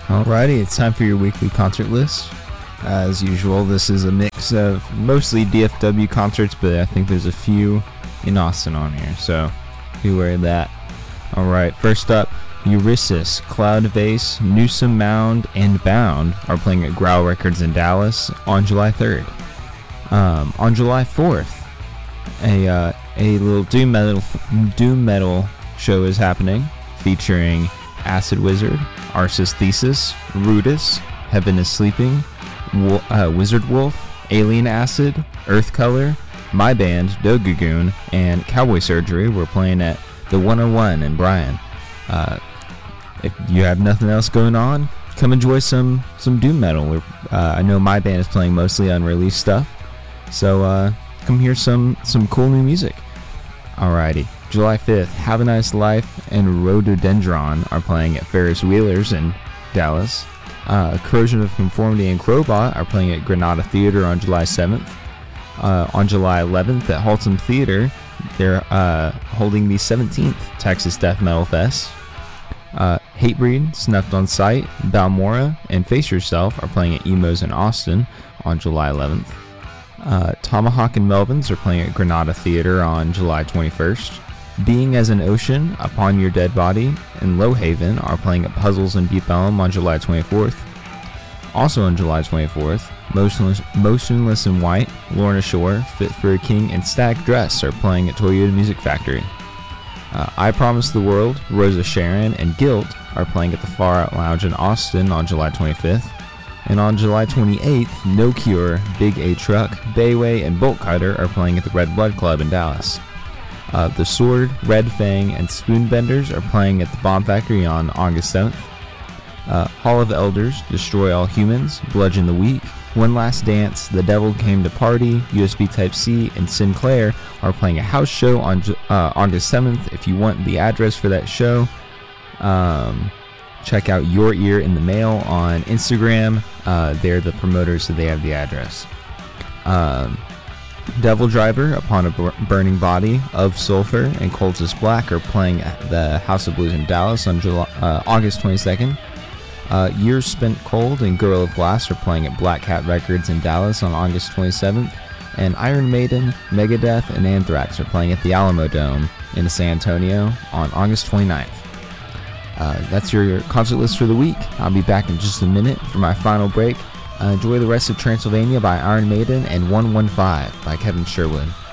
Alrighty, it's time for your weekly concert list. As usual, this is a mix of mostly DFW concerts, but I think there's a few in Austin on here, so be aware of that. Alright, first up, Eurysis, Cloud Base, Newsom Mound, and Bound are playing at Growl Records in Dallas on July 3rd. On July 4th, a little doom metal show is happening, featuring Acid Wizard, Arsis Thesis, Rudis, Heaven is Sleeping, Wizard Wolf, Alien Acid, Earth Color, My Band, Dogagoon, and Cowboy Surgery. We're playing at the 101 in Bryan. If you have nothing else going on, come enjoy some doom metal. I know My Band is playing mostly unreleased stuff, so come hear some cool new music. Alrighty, July 5th, Have a Nice Life and Rhododendron are playing at Ferris Wheelers in Dallas. Corrosion of Conformity and Crowbot are playing at Granada Theater on July 7th. On July 11th at Haltom Theater, they're holding the 17th Texas Death Metal Fest. Hatebreed, Snuffed on Sight, Balmora, and Face Yourself are playing at Emos in Austin on July 11th. Tomahawk and Melvins are playing at Granada Theater on July 21st. Being as an Ocean, Upon Your Dead Body, and Low Haven are playing at Puzzles in Deep Ellum on July 24th. Also on July 24th, Motionless in White, Lorna Shore, Fit for a King, and Stag Dress are playing at Toyota Music Factory. I Promise the World, Rosa Sharon, and Guilt are playing at the Far Out Lounge in Austin on July 25th. And on July 28th, No Cure, Big A Truck, Bayway, and Bolt Cutter are playing at the Red Blood Club in Dallas. The Sword, Red Fang, and Spoonbenders are playing at the Bomb Factory on August 7th. Hall of Elders, Destroy All Humans, Bludgeon the Weak, One Last Dance, The Devil Came to Party, USB Type-C, and Sinclair are playing a house show on August 7th. If you want the address for that show, check out Your Ear in the Mail on Instagram. They're the promoters, so they have the address. Devil Driver, Upon a Burning Body, Of Sulfur, and Cultist Black are playing at the House of Blues in Dallas on August 22nd. Years Spent Cold and Girl of Glass are playing at Black Cat Records in Dallas on August 27th. And Iron Maiden, Megadeth, and Anthrax are playing at the Alamo Dome in San Antonio on August 29th. That's your concert list for the week. I'll be back in just a minute for my final break. Enjoy the rest of Transylvania by Iron Maiden and 115 by Kevin Sherwood.